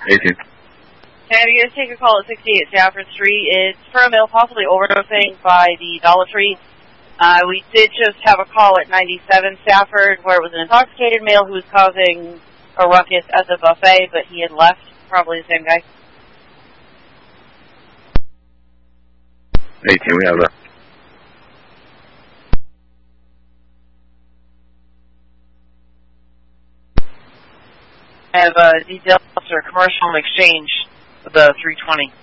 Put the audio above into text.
18. Can you guys take a call at 68 Stafford Street? It's for a male possibly overdosing by the Dollar Tree. We did just have a call at 97 Stafford where it was an intoxicated male who was causing a ruckus at the buffet, but he had left. Probably the same guy. 18, we have that. I have details for commercial and exchange of the 320.